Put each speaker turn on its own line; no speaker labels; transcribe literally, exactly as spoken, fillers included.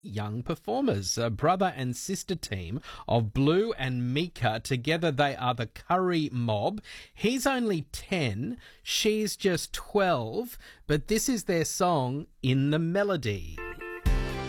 young performers, a brother and sister team of Blue and Mika. Together they are the Curry Mob. He's only ten, she's just twelve, but this is their song, In the Melody.